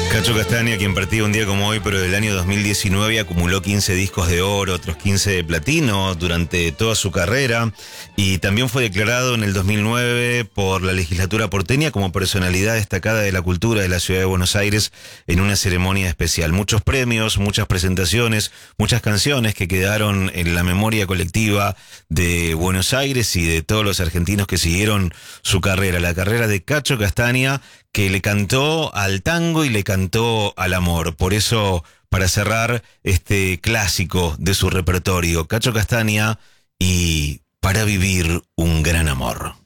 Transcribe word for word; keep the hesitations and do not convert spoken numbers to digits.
Cacho Castaña, quien partía un día como hoy, pero del año dos mil diecinueve, acumuló quince discos de oro, otros quince de platino durante toda su carrera, y también fue declarado en el dos mil nueve por la legislatura porteña como personalidad destacada de la cultura de la ciudad de Buenos Aires en una ceremonia especial. Muchos premios, muchas presentaciones, muchas canciones que quedaron en la memoria colectiva de Buenos Aires y de todos los argentinos que siguieron su carrera, la carrera de Cacho Castaña, que le cantó al tango y le cantó al amor. Por eso, para cerrar este clásico de su repertorio, Cacho Castaña y Para vivir un gran amor.